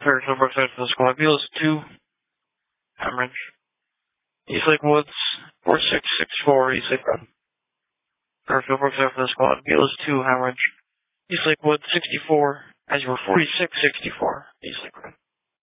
Fairfield Brooks out for the squad. Beals 2, Hemorrhage. East Lake Woods 4664, East Lake Road. Fairfield Brooks out for the squad. Beals 2, Hemorrhage. East Lake Woods 64, as you were 4664, East Lake Road.